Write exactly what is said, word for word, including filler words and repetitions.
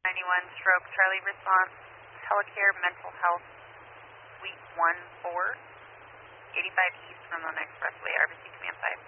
ninety-one stroke Charlie response, Telecare Mental Health, Suite one four, eighty-five East from Lone Expressway, R B C Command five.